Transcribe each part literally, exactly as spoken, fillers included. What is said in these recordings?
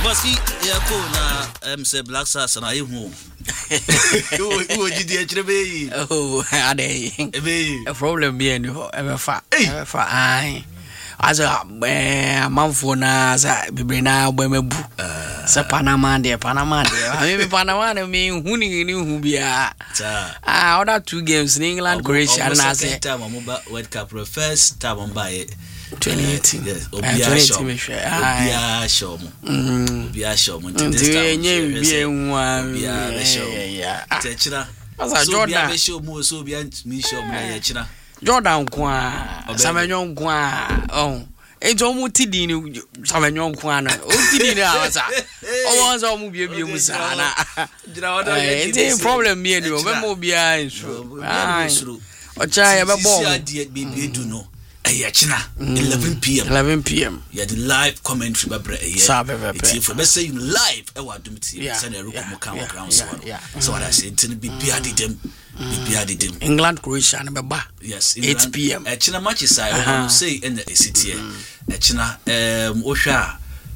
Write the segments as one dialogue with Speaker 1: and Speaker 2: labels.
Speaker 1: Bossy, yeah, cool. Now, I'm say Black Stars and I who. Who did the H B?
Speaker 2: Oh, are they a problem being ever far? Ever far, I. As a man for nas, I be now when we book. Sa Panama, dear Panama, I mean, Panama, I mean, who knew who be a. Ah, order two games in England, Croatia, and I say,
Speaker 1: time on World Cup, first time on by
Speaker 2: twenty eighteen.
Speaker 1: Yes, Obia show. Obia show. Obia
Speaker 2: Jordan Kwa, Samanyon Kwa, oh, it's almost Tidini, Samanyon Kwana, oh, Tidini, oh, was all movie, Musana. It's a problem, me and you, Mobia is true. Or try a ball, baby, do know. eleven p.m. eleven p.m. Yeah, the live commentary by Brett. Yeah, if we say you live, I want to see. Send a room ground. So what I say, it's be bearded them. England, Croatia, and Baba. Yes, eight p.m. A China match is I want to say in the city. A China, um, Osha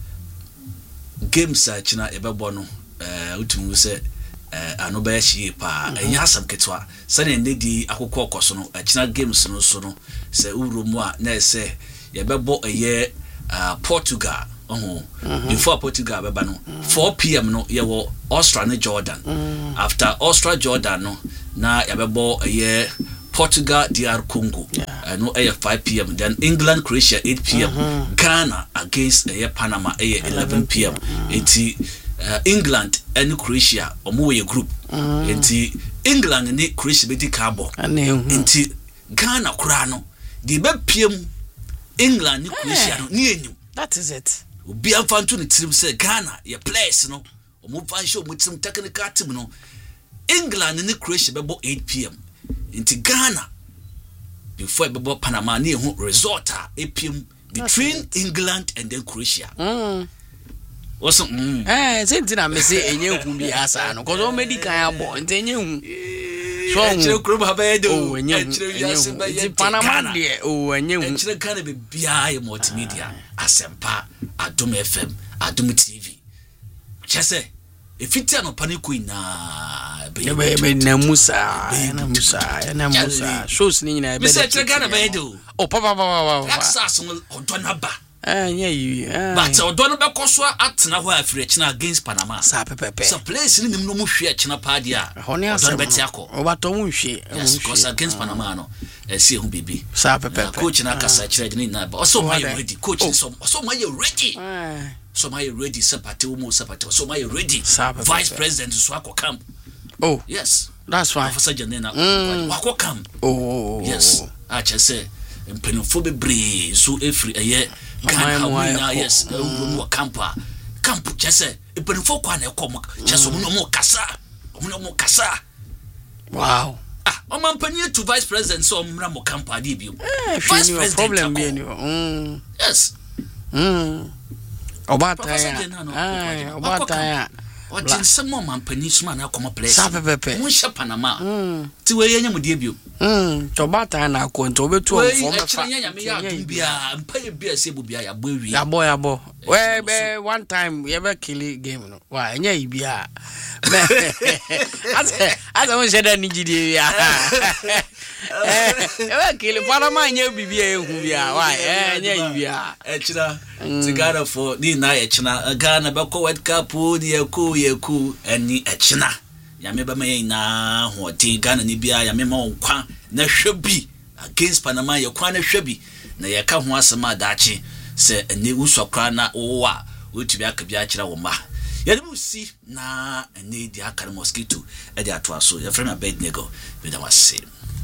Speaker 2: games. China, Ebabono. Uh, Utumu say. Anobayashi pa enyasam ketwa sane ndedi akokọ koso no China games no so no se urumu a na se ye bebo eye Portugal oho before Portugal beba no four p.m. no ye wo Australia Jordan after Australia Jordan no na ye bebo eye Portugal D R Congo no eye five p.m. then England Croatia eight p.m. Ghana against eye Panama eye eleven p.m. eti Uh, England and Croatia omuwe group mm. Enti England and Croatia be di cabo enti Ghana kura no di be piem England and Croatia no ni enyum. That is it.
Speaker 1: Obi amfanto ne tirim say Ghana ye players no omu fan show mu tirim technical team no England and Croatia be bo eight p.m. Enti Ghana before be bo Panama ni hu result a piem between England and then Croatia.
Speaker 2: Mm.
Speaker 1: What's mm.
Speaker 2: Eh, since I say enye hu bi asa no cause o medical abo enye hu.
Speaker 1: So enye krum habedo.
Speaker 2: Oh enye hu. Panama de oh enye hu.
Speaker 1: Enye kan be bia e multimedia Asempa Adom F M Adom T V. Chese e fiti no paniku ina be
Speaker 2: be na Musa na Musa na Musa shows ni na be.
Speaker 1: Me say enye kan be do.
Speaker 2: Oh papa papa papa.
Speaker 1: Access no odona ba.
Speaker 2: Ah, yeah, you.
Speaker 1: But Odono Bekoso atena ho afire China against Panama.
Speaker 2: Sa pepepe.
Speaker 1: So place ni nim no mu hwe China padia. Odono betiako.
Speaker 2: Obato mu hwe.
Speaker 1: Yes, because against Panama no. Eh see hu bibi.
Speaker 2: Sa pepepe.
Speaker 1: Coach na kasa kire ni na ba. Also my ready. Coach so so my ready. So my ready sapate wo mu sapate. So my ready. Vice President so akọ camp.
Speaker 2: Oh,
Speaker 1: yes.
Speaker 2: That's fine.
Speaker 1: Professor Janena akọ camp.
Speaker 2: Oh.
Speaker 1: Yes. A chese mpenufo bebre so efri eye Ghana wina yes no campa camp chese ipenfo kwa na ekom chese mo no kasa mo no kasa.
Speaker 2: Wow.
Speaker 1: Ah o man panye to vice president so mra mo campa dey bi.
Speaker 2: Vice president problem be any. Mm.
Speaker 1: Yes.
Speaker 2: Mm. Obata ya. Ah, obata ya.
Speaker 1: O tin some man panye suma na akoma place.
Speaker 2: Sa pepepe.
Speaker 1: Mo hye Panama.
Speaker 2: Mm.
Speaker 1: Ti we yenya mo dey bi.
Speaker 2: Mm, obata na akonto obetu on form
Speaker 1: fa. Enya nyame ya dumbia, mpaye bia se bobia ya bowi.
Speaker 2: Ya boy ya boy. We be one time we ever kill game no. Wa enya ibia. Ase ase won sheda ni gidi ya. Eh, ever kill Panama enya bibia ehu bia. Wa enya ibia.
Speaker 1: E chira ti Ghana for ni na e china Ghana be ko World Cup ni eku eku eni e china. Ya me ba me na ho ti Ghana ni bia ya me ma nkwa na hwebi against Panama ya kwa na hwebi na ya ka ho asema daachi se ene usokra na owa otubi aka bia kira wo ma ya dem si na ene di aka mosquito e di ato aso ya frame Abednego be da wase.